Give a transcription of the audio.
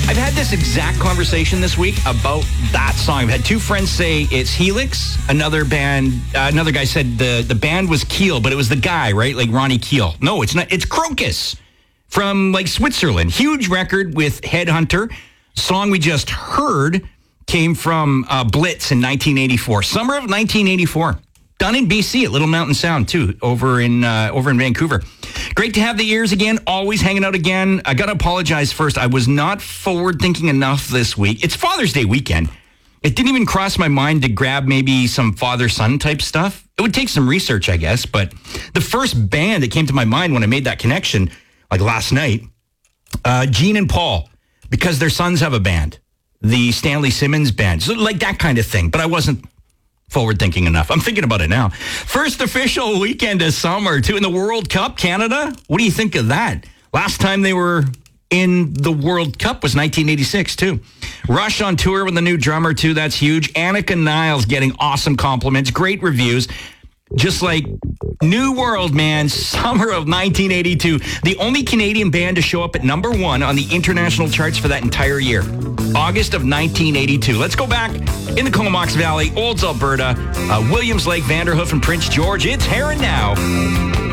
I've had this exact conversation this week about that song. I've had two friends say it's Helix. Another guy said the band was Keel, but it was the guy, right? Like Ronnie Keel. No, it's not. It's Crocus from like Switzerland. Huge record with Headhunter. Song we just heard came from Blitz in 1984. Summer of 1984. Done in BC at Little Mountain Sound, too, over in Vancouver. Great to have the ears again, always hanging out again. I got to apologize first. I was not forward-thinking enough this week. It's Father's Day weekend. It didn't even cross my mind to grab maybe some father-son type stuff. It would take some research, I guess, but the first band that came to my mind when I made that connection, like last night, Gene and Paul, because their sons have a band, the Stanley Simmons Band, so like that kind of thing, but I wasn't forward-thinking enough. I'm thinking about it now. First official weekend of summer, too, in the World Cup, Canada. What do you think of that? Last time they were in the World Cup was 1986, too. Rush on tour with the new drummer, too. That's huge. Annika Niles getting awesome compliments, great reviews. Just like New World, man, summer of 1982. The only Canadian band to show up at number one on the international charts for that entire year. August of 1982. Let's go back in the Comox Valley, Olds, Alberta, Williams Lake, Vanderhoof, and Prince George. It's Heron now.